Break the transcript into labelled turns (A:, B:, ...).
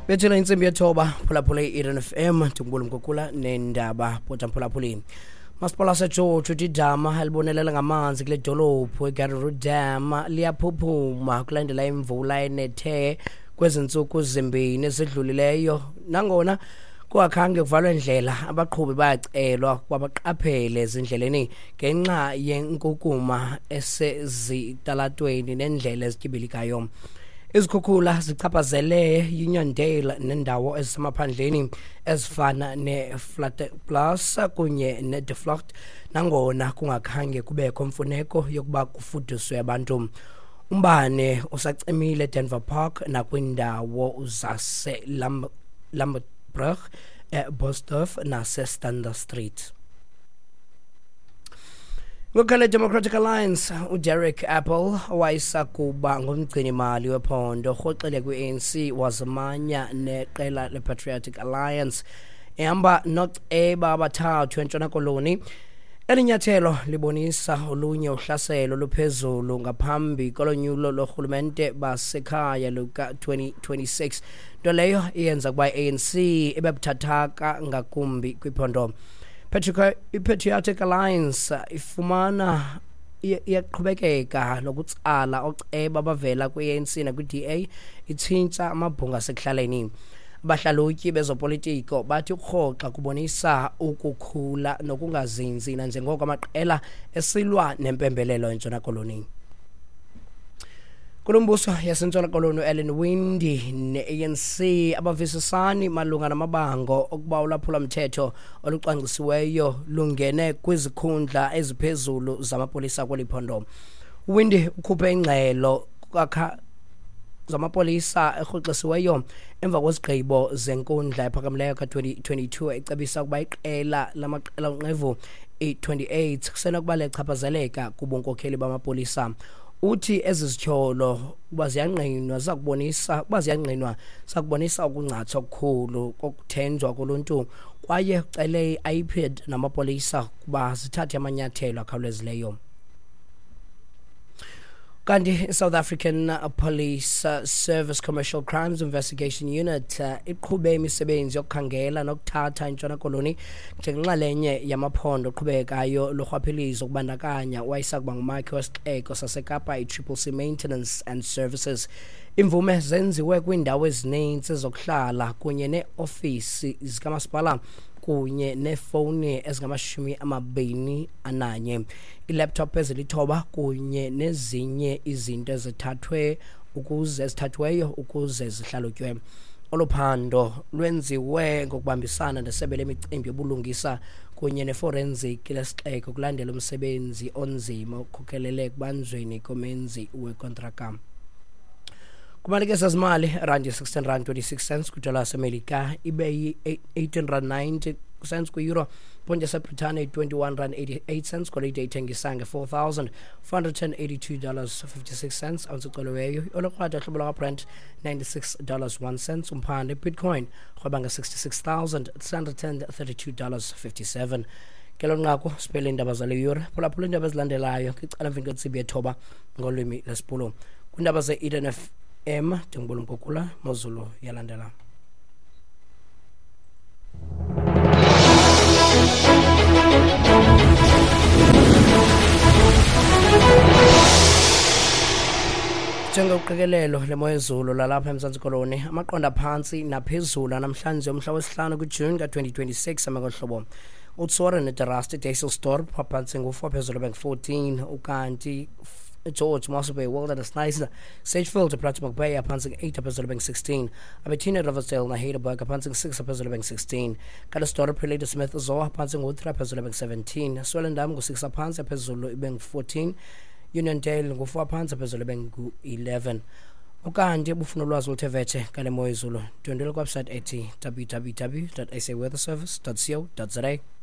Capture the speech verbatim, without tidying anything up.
A: Bethela insimbi yethoba phulaphula i-Eden F M Tumbulu Mkukula nendaba bota phulaphula. Masipala seJojo uthi idama elibonelela ngamanzi kule dolophu eGaruru Dam liyaphuphuma kulandela imvula enethe kwezinsuku ezimbini ezidlulileyo. Nangona kwakhange kuvalwe indlela, abaqhubi bayacelwa kwabaqaphele ezindleleni ngenxa yenkukuma esezitalatweni nendlela ezityibilikayo. Izikhukhula zichaphazele Uniondale nendawo ezisemaphandleni ezifana ne-Flat Plus kunye ne-Deflocht, nangona kungakhange kubekho mfuneko yokuba kufuduswe abantu. Umbane usacimile Denver Park nakwindawo zase Lambertbrug, eBosdorf nase-Stander Street. Ngokale Democratic Alliance, uDerek Apple wayesakuba ngumgcini mali wephondo rhoxele kwi-A N C wazimanya neqela le-Patriotic Alliance ehamba noceba abathathu eNtshona Koloni. Elinyathelo libonisa olunye uhlaselo luphezulu ngaphambi kolonyulo lorhulumente basekhaya luka twenty twenty-six, nto leyo iyenza kuba i-A N C ibebuthathaka ngakumbi kwiphondo. I-Patriotic Alliance ifumana iyaqhubekeka lokutsala oceba abavela kwi-A N C nakwi-D A itshintsha amabhunga asekuhlaleni. Abahlalutyi bezopolitiko bathi urhoxa kubonisa ukukhula nokungazinzi nanjengoko amaqela esilwa nempembelelo eNtshona Koloni. Kulumbuso yaseNtshona Koloni Ellen Windi ne-A N C abavisisani malunga namabango okuba ulaphula mthetho olucwangcisiweyo lungene kwizikhundla eziphezulu zamapolisa kweliphondo. Windi ukhuphe ingxelo kwakha zamapolisa erhoxisiweyo emva kwezigqibo zenkundla ephakamileyo ka-twenty twenty-two ecebisa ukuba iqela lamaqela onqevu i-twenty-eight kusenokuba lichaphazeleka kubunkokheli bamapolisa. Uthi ezizithyolo kuba ziyangqinwa zakubonisa kuba ziyangqinwa sakubonisa ukungcatha okukhulu kokuthenjwa koluntu, kwaye ucele i-I P D namapolisa kuba zithathe amanyathelo akhawulezileyo. Kanti South African Police uh, Service Commercial Crimes Investigation Unit uh, iqhube imisebenzi yokukhangela nokuthatha eNtshona Koloni njengenxalenye yamaphondo oqhubekayo lorhwaphilizo kubandakanya wayesakuba ngumakhi wesixeko saseKapa i-Triple C Maintenance and Services. Imvume zenziwe kwindawo ezininzi ezokuhlala kunye ne-ofisi zikamasipala kunye nefoni ezingamashumi amabini ananye, ilaptop ezilithoba kunye nezinye izinto ezithathwe ukuze ezithathweyo ukuze zihlalutywe. Oluphando lwenziwe ngokubambisana nesebe lemicimbi yobulungisa kunye neforensic lesixeko kulandela umsebenzi onzima okukhokelele kubanjweni komenzi wekontraka. Kumalike sezimali rand sixteen rand twenty-six cents kwidola yaseMelika, ibe eighteen rand ninety cents kwi-euro, ponde yaseBritane twenty-one rand eighty-eight cents, golide ithengisanga four thousand four hundred eighty-two dollars fifty-six cents, ounce icoloweyo. Olokrwada hlobo laka-Brent ninety-six dollars one cent, umphande Bitcoin rhwebanga sixty-six thousand three hundred thirty-two dollars fifty-seven. Kelo nqaku sipele indaba zale yure phulaphula indaba ezilandelayo kwicala mveni kwentsimbi yethoba ngolwimi lesipulu kwindaba ze-Eden F M Tumbulu Mkukula, Mozulu yalandela. Njengoqikelelo lemo yezulu lalapha eMzantsi Koloni, amaqonda phansi naphezulu namhlanje umhla wesihlanu kuJuni ka-twenty twenty-six amagohlobo. uTsora neDarasti Daselstorp phantsi ngu-four phezulu bank fourteen, ukanti George Mossel Bay, Wilderness Nice, Sagefield to Plattsburgh Bay phantsi eight phezulu bank sixteen, Abetina Riversdale na Heidelberg phantsi six phezulu bank sixteen, Calistorp Lady Smith Zoa phantsi ngu-three phezulu bank seventeen, Swellendam ngu-six phantsi phezulu bank fourteen, Uniondale ngu-four phantsi phezulu bank eleven. Ukanti ubufuna ulwazi oluthe vetshe ngale mo yezulu, ndwendwela kwibsite ethi w w w dot a s a weather service dot co dot za.